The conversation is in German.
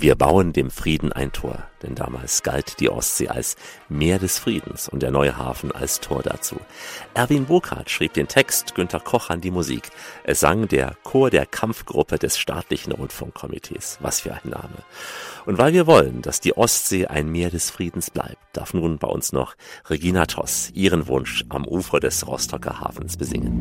Wir bauen dem Frieden ein Tor, denn damals galt die Ostsee als Meer des Friedens und der neue Hafen als Tor dazu. Erwin Burkhardt schrieb den Text, Günter Kochern die Musik. Es sang der Chor der Kampfgruppe des staatlichen Rundfunkkomitees. Was für ein Name. Und weil wir wollen, dass die Ostsee ein Meer des Friedens bleibt, darf nun bei uns noch Regina Toss ihren Wunsch am Ufer des Rostocker Hafens besingen.